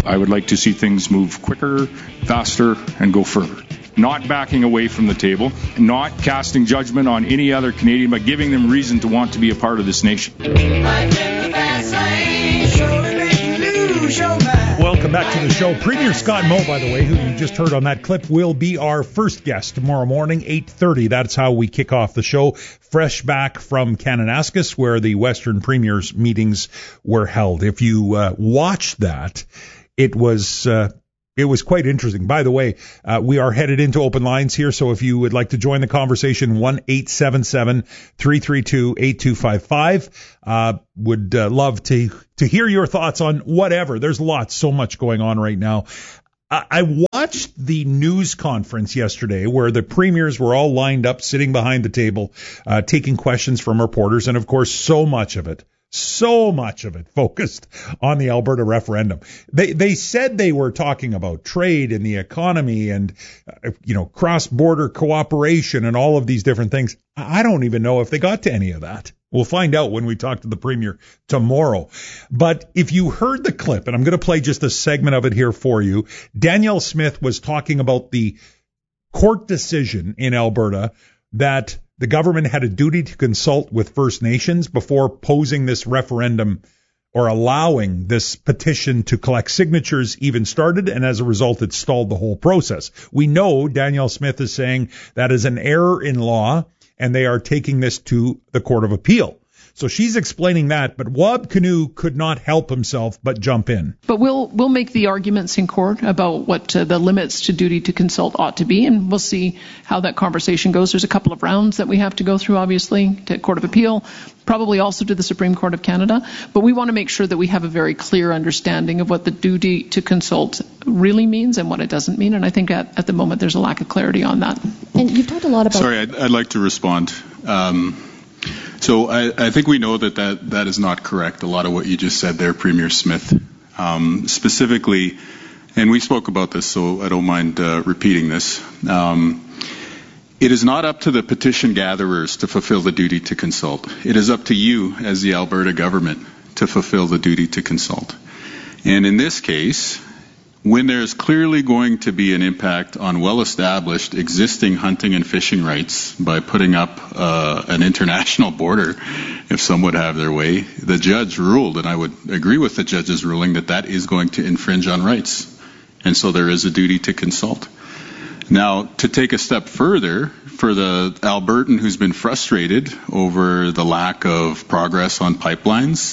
I would like to see things move quicker, faster, and go further. Not backing away from the table, not casting judgment on any other Canadian, but giving them reason to want to be a part of this nation. Welcome back to the show. Premier Scott Moe, by the way, who you just heard on that clip, will be our first guest tomorrow morning, 8:30. That's how we kick off the show. Fresh back from Kananaskis, where the Western Premiers meetings were held. If you watched that, it was quite interesting. By the way, we are headed into open lines here, so if you would like to join the conversation, 1-877-332-8255. Would love to hear your thoughts on whatever. There's so much going on right now. I watched the news conference yesterday where the premiers were all lined up, sitting behind the table, taking questions from reporters, and of course, so much of it focused on the Alberta referendum. They said they were talking about trade and the economy and, cross-border cooperation and all of these different things. I don't even know if they got to any of that. We'll find out when we talk to the Premier tomorrow. But if you heard the clip, and I'm going to play just a segment of it here for you, Danielle Smith was talking about the court decision in Alberta that the government had a duty to consult with First Nations before posing this referendum or allowing this petition to collect signatures even started, and as a result, it stalled the whole process. We know Danielle Smith is saying that is an error in law, and they are taking this to the Court of Appeal. So she's explaining that, but Wab Kinew could not help himself but jump in. But we'll make the arguments in court about what the limits to duty to consult ought to be, and we'll see how that conversation goes. There's a couple of rounds that we have to go through, obviously, to Court of Appeal, probably also to the Supreme Court of Canada. But we want to make sure that we have a very clear understanding of what the duty to consult really means and what it doesn't mean. And I think at the moment there's a lack of clarity on that. And you've talked a lot about... Sorry, I'd like to respond. So I think we know that is not correct, a lot of what you just said there, Premier Smith. Specifically, and we spoke about this, so I don't mind repeating this. It is not up to the petition gatherers to fulfill the duty to consult. It is up to you as the Alberta government to fulfill the duty to consult. And in this case, when there's clearly going to be an impact on well-established existing hunting and fishing rights by putting up an international border, if some would have their way, the judge ruled, and I would agree with the judge's ruling, that is going to infringe on rights. And so there is a duty to consult. Now, to take a step further, for the Albertan who's been frustrated over the lack of progress on pipelines,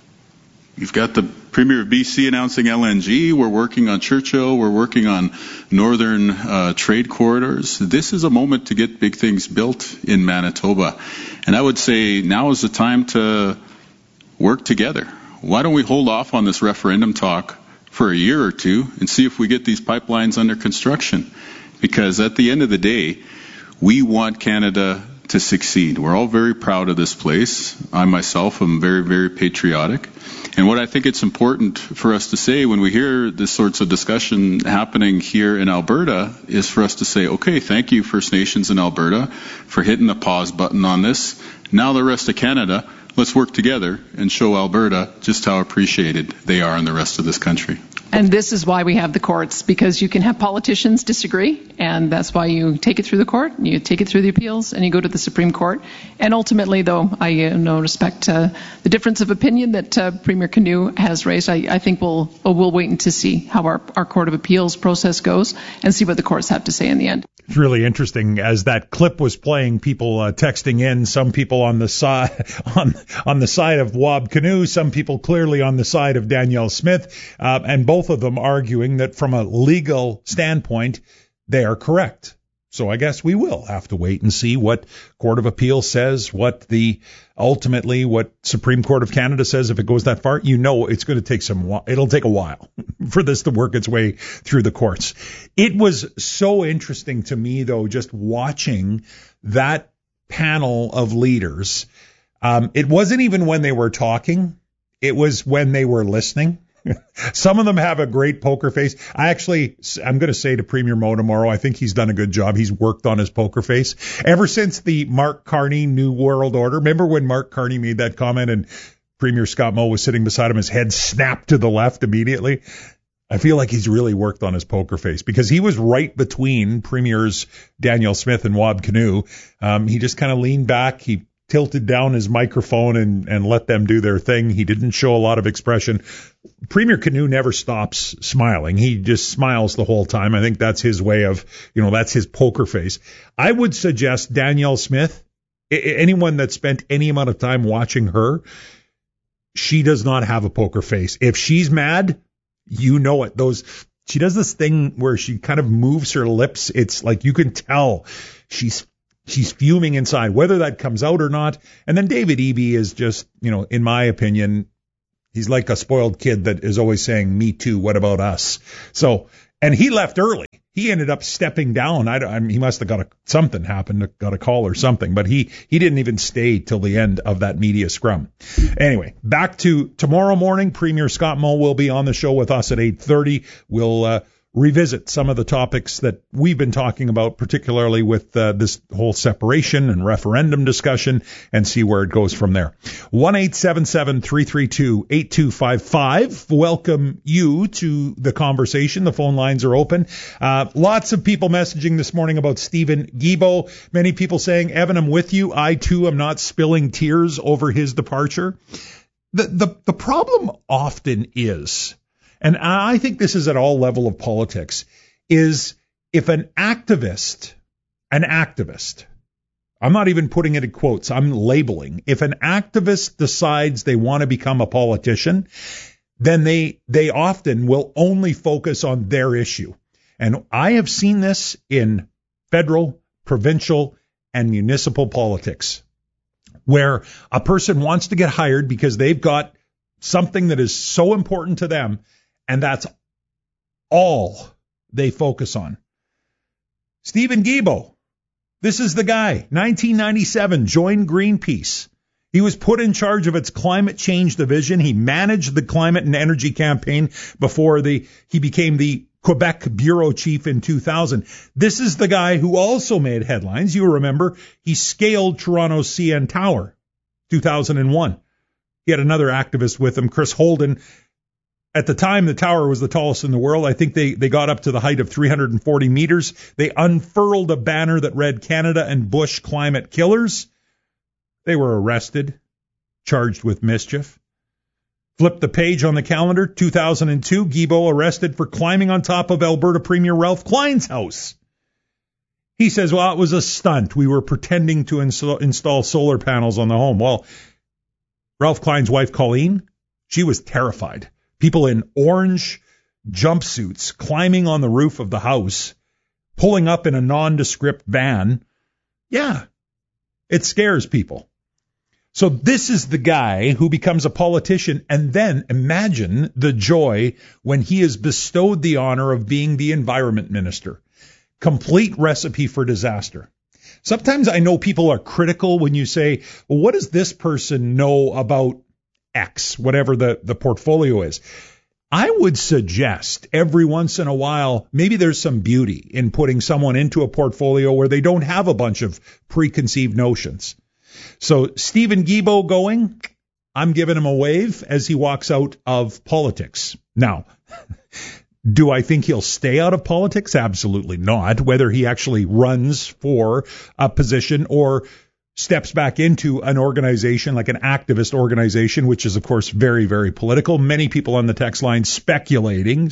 you've got the Premier of BC announcing LNG. We're working on Churchill. We're working on northern trade corridors. This is a moment to get big things built in Manitoba. And I would say now is the time to work together. Why don't we hold off on this referendum talk for a year or two and see if we get these pipelines under construction? Because at the end of the day, we want Canada to succeed. We're all very proud of this place. I myself am very, very patriotic. And what I think it's important for us to say when we hear this sorts of discussion happening here in Alberta is for us to say, okay, thank you First Nations in Alberta for hitting the pause button on this. Now the rest of Canada, let's work together and show Alberta just how appreciated they are in the rest of this country. And this is why we have the courts, because you can have politicians disagree, and that's why you take it through the court, you take it through the appeals, and you go to the Supreme Court. And ultimately, though, I respect the difference of opinion that Premier Kinew has raised. I think we'll wait to see how our Court of Appeals process goes and see what the courts have to say in the end. It's really interesting. As that clip was playing, people texting in, some people on the side on the side of Wab Kinew, some people clearly on the side of Danielle Smith, and both of them arguing that from a legal standpoint, they are correct. So I guess we will have to wait and see what Court of Appeal says, what Supreme Court of Canada says. If it goes that far, it's going to take it'll take a while for this to work its way through the courts. It was so interesting to me, though, just watching that panel of leaders. It wasn't even when they were talking. It was when they were listening. Some of them have a great poker face. I'm going to say to Premier Moe tomorrow, I think he's done a good job. He's worked on his poker face. Ever since the Mark Carney New World Order, remember when Mark Carney made that comment and Premier Scott Moe was sitting beside him, his head snapped to the left immediately? I feel like he's really worked on his poker face because he was right between Premiers Danielle Smith and Wab Kinew. He just kind of leaned back. He tilted down his microphone and let them do their thing. He didn't show a lot of expression. Premier Kinew never stops smiling. He just smiles the whole time. I think that's his way of, that's his poker face. I would suggest Danielle Smith, anyone that spent any amount of time watching her, she does not have a poker face. If she's mad, you know it. She does this thing where she kind of moves her lips. It's like you can tell she's fuming inside, whether that comes out or not. And then David Eby is just, in my opinion, he's like a spoiled kid that is always saying, me too, what about us? So, and he left early. He ended up stepping down. He must have something happened, got a call or something, but he didn't even stay till the end of that media scrum. Anyway, back to tomorrow morning. Premier Scott Moe will be on the show with us at 8:30. We'll revisit some of the topics that we've been talking about, particularly with this whole separation and referendum discussion, and see where it goes from there. 1-877-332-8255. Welcome you to the conversation. The phone lines are open. Lots of people messaging this morning about Steven Guilbeault. Many people saying, Evan, I'm with you. I, too, am not spilling tears over his departure. The problem often is, and I think this is at all level of politics, is if an activist, I'm not even putting it in quotes, I'm labeling, if an activist decides they want to become a politician, then they often will only focus on their issue. And I have seen this in federal, provincial, and municipal politics, where a person wants to get hired because they've got something that is so important to them, and that's all they focus on. Steven Guilbeault, this is the guy. 1997, joined Greenpeace. He was put in charge of its climate change division. He managed the climate and energy campaign before he became the Quebec bureau chief in 2000. This is the guy who also made headlines. You remember, he scaled Toronto's CN Tower, 2001. He had another activist with him, Chris Holden. At the time, the tower was the tallest in the world. I think they got up to the height of 340 meters. They unfurled a banner that read Canada and Bush Climate Killers. They were arrested, charged with mischief. Flip the page on the calendar, 2002, Guilbeault arrested for climbing on top of Alberta Premier Ralph Klein's house. He says, well, it was a stunt. We were pretending to install solar panels on the home. Well, Ralph Klein's wife, Colleen, she was terrified. People in orange jumpsuits climbing on the roof of the house, pulling up in a nondescript van. Yeah, it scares people. So this is the guy who becomes a politician, and then imagine the joy when he is bestowed the honor of being the environment minister. Complete recipe for disaster. Sometimes I know people are critical when you say, well, what does this person know about X, whatever the portfolio is? I would suggest every once in a while, maybe there's some beauty in putting someone into a portfolio where they don't have a bunch of preconceived notions. So Steven Guilbeault going, I'm giving him a wave as he walks out of politics. Now, do I think he'll stay out of politics? Absolutely not. Whether he actually runs for a position or steps back into an organization like an activist organization, which is, of course, very, very political. Many people on the text line speculating,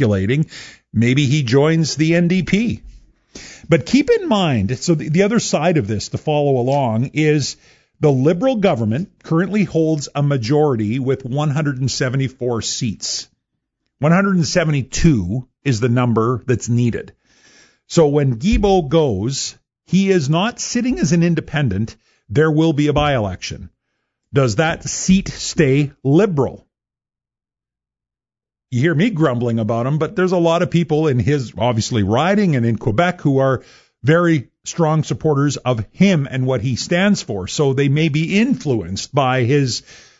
maybe he joins the NDP. But keep in mind, so the other side of this to follow along is the Liberal government currently holds a majority with 174 seats. 172 is the number that's needed. So when Guilbeault goes, he is not sitting as an independent. There will be a by-election. Does that seat stay Liberal? You hear me grumbling about him, but there's a lot of people in his, obviously, riding and in Quebec who are very strong supporters of him and what he stands for. So they may be influenced by his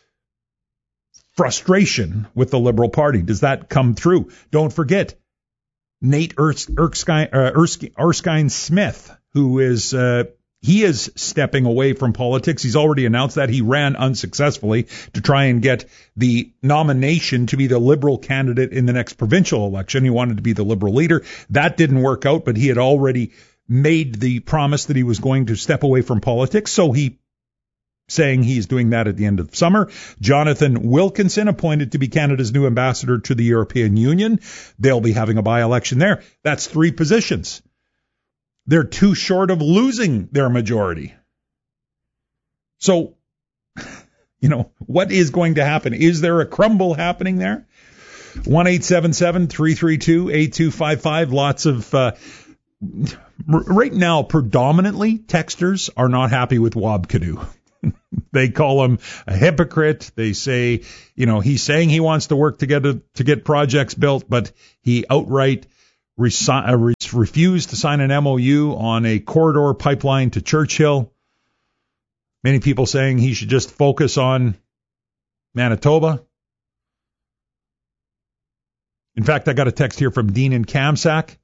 frustration with the Liberal Party. Does that come through? Don't forget, Nate Erskine Smith, who is He is stepping away from politics. He's already announced that he ran unsuccessfully to try and get the nomination to be the Liberal candidate in the next provincial election. He wanted to be the Liberal leader. That didn't work out, but he had already made the promise that he was going to step away from politics. So saying he's doing that at the end of summer. Jonathan Wilkinson appointed to be Canada's new ambassador to the European Union. They'll be having a by-election there. That's 3 positions. They're too short of losing their majority. So, what is going to happen? Is there a crumble happening there? 1-877-332-8255. Lots of, right now, predominantly, texters are not happy with Wab Kinew. They call him a hypocrite. They say, he's saying he wants to work together to get projects built, but he outright refused to sign an MOU on a corridor pipeline to Churchill. Many people saying he should just focus on Manitoba. In fact, I got a text here from Dean in Kamsack.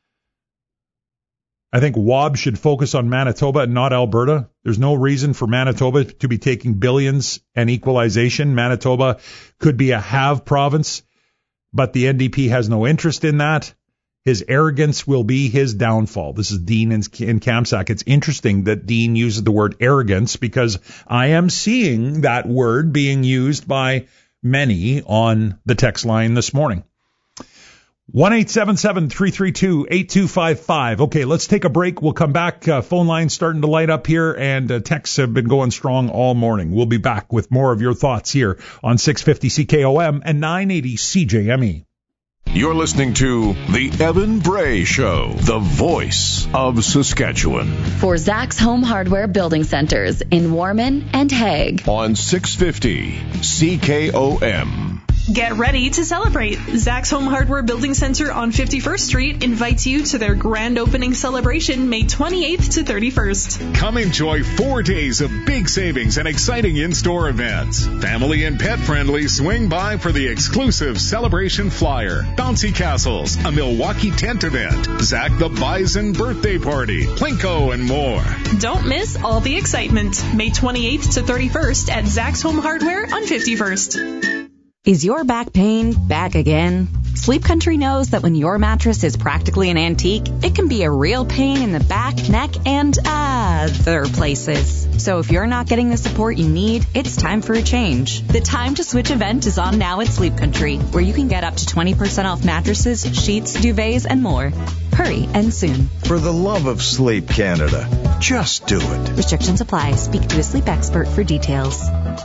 I think Wab should focus on Manitoba and not Alberta. There's no reason for Manitoba to be taking billions and equalization. Manitoba could be a have province, but the NDP has no interest in that. His arrogance will be his downfall. This is Dean in Kamsack. It's interesting that Dean uses the word arrogance because I am seeing that word being used by many on the text line this morning. 1-877-332-8255. Okay, let's take a break. We'll come back. Phone lines starting to light up here, and texts have been going strong all morning. We'll be back with more of your thoughts here on 650 CKOM and 980 CJME. You're listening to The Evan Bray Show, the voice of Saskatchewan. For Zach's Home Hardware Building Centers in Warman and Hague. On 650 CKOM. Get ready to celebrate. Zach's Home Hardware Building Center on 51st Street invites you to their grand opening celebration May 28th to 31st. Come enjoy 4 days of big savings and exciting in-store events. Family and pet friendly, swing by for the exclusive celebration flyer, bouncy castles, a Milwaukee tent event, Zach the Bison birthday party, Plinko, and more. Don't miss all the excitement. May 28th to 31st at Zach's Home Hardware on 51st. Is your back pain back again? Sleep Country knows that when your mattress is practically an antique, it can be a real pain in the back, neck, and other places. So if you're not getting the support you need, it's time for a change. The Time to Switch event is on now at Sleep Country, where you can get up to 20% off mattresses, sheets, duvets, and more. Hurry and soon. For the love of Sleep Canada, just do it. Restrictions apply. Speak to a sleep expert for details.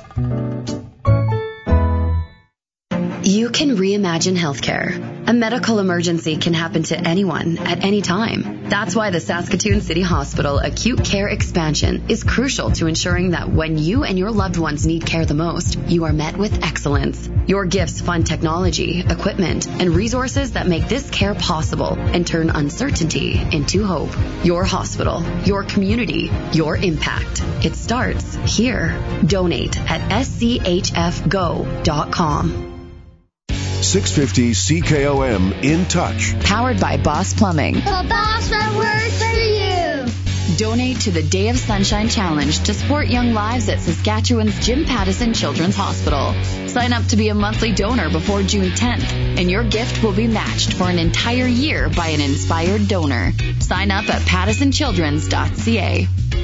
You can reimagine healthcare. A medical emergency can happen to anyone at any time. That's why the Saskatoon City Hospital Acute Care Expansion is crucial to ensuring that when you and your loved ones need care the most, you are met with excellence. Your gifts fund technology, equipment, and resources that make this care possible and turn uncertainty into hope. Your hospital, your community, your impact. It starts here. Donate at schfgo.com. 650 CKOM In Touch. Powered by Boss Plumbing. The boss that works for you. Donate to the Day of Sunshine Challenge to support young lives at Saskatchewan's Jim Pattison Children's Hospital. Sign up to be a monthly donor before June 10th, and your gift will be matched for an entire year by an inspired donor. Sign up at pattisonchildrens.ca.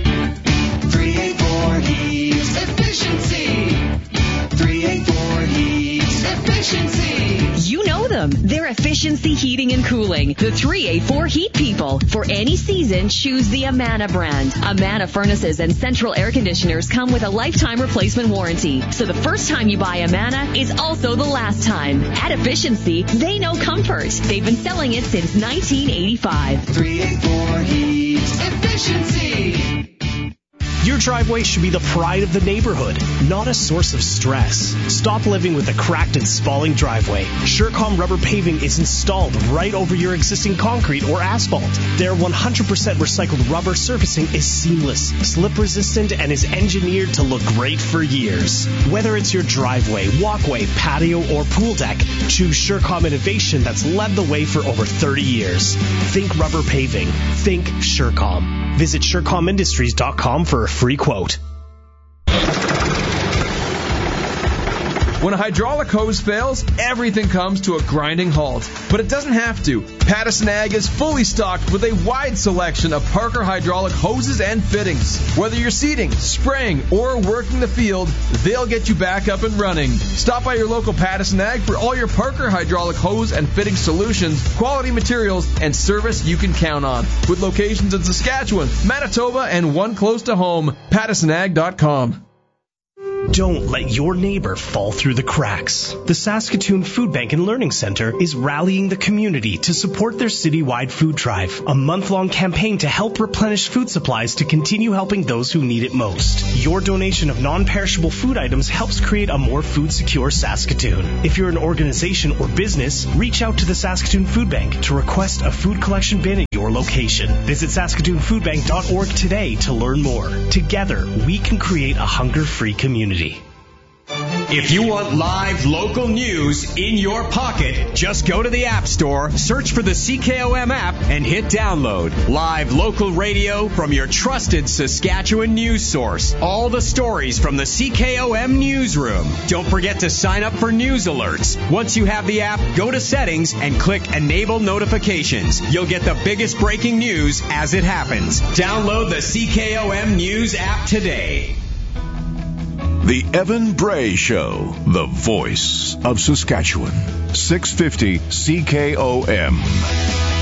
384 Heats Efficiency. 384 Heats Efficiency. You know them. They're Efficiency Heating and Cooling. The 384 Heat People. For any season, choose the Amana brand. Amana furnaces and central air conditioners come with a lifetime replacement warranty. So the first time you buy Amana is also the last time. At Efficiency, they know comfort. They've been selling it since 1985. 384 Heats Efficiency. Your driveway should be the pride of the neighborhood, not a source of stress. Stop living with a cracked and spalling driveway. Surecom rubber paving is installed right over your existing concrete or asphalt. Their 100% recycled rubber surfacing is seamless, slip resistant, and is engineered to look great for years. Whether it's your driveway, walkway, patio, or pool deck, choose Surecom innovation that's led the way for over 30 years. Think rubber paving. Think Surecom. Visit SureComIndustries.com for a free quote. When a hydraulic hose fails, everything comes to a grinding halt. But it doesn't have to. Patterson Ag is fully stocked with a wide selection of Parker hydraulic hoses and fittings. Whether you're seeding, spraying, or working the field, they'll get you back up and running. Stop by your local Patterson Ag for all your Parker hydraulic hose and fitting solutions, quality materials, and service you can count on. With locations in Saskatchewan, Manitoba, and one close to home, PattersonAg.com. Don't let your neighbor fall through the cracks. The Saskatoon Food Bank and Learning Center is rallying the community to support their citywide food drive, a month-long campaign to help replenish food supplies to continue helping those who need it most. Your donation of non-perishable food items helps create a more food-secure Saskatoon. If you're an organization or business, reach out to the Saskatoon Food Bank to request a food collection bin at your location. Visit SaskatoonFoodBank.org today to learn more. Together, we can create a hunger-free community. If you want live local news in your pocket, just go to the App Store, search for the CKOM app, and hit download. Live local radio from your trusted Saskatchewan news source. All the stories from the CKOM newsroom. Don't forget to sign up for news alerts. Once you have the app, go to settings and click Enable Notifications. You'll get the biggest breaking news as it happens. Download the CKOM News app today. The Evan Bray Show, the voice of Saskatchewan. 650 CKOM.